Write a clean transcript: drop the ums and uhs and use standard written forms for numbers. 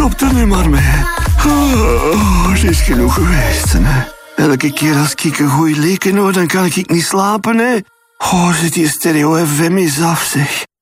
Stop er nu maar mee. Het is genoeg geweest, hè. Elke keer als ik een goeie leken hoor, dan kan ik niet slapen, hè. Zit die stereo FM eens af, zeg.